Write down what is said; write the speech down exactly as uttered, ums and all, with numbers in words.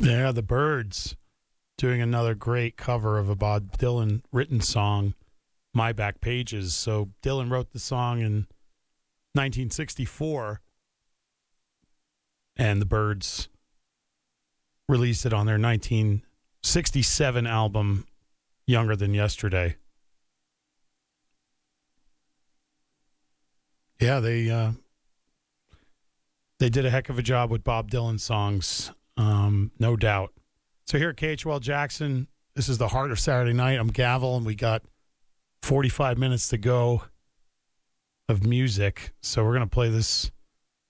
Yeah, the Byrds doing another great cover of a Bob Dylan written song, My Back Pages. So Dylan wrote the song in nineteen sixty-four, and the Byrds released it on their nineteen sixty-seven album, Younger Than Yesterday. Yeah, they uh, they did a heck of a job with Bob Dylan songs, um, no doubt. So here at K H O L Jackson, this is the heart of Saturday night. I'm Gavel, and we got forty-five minutes to go of music. So we're going to play this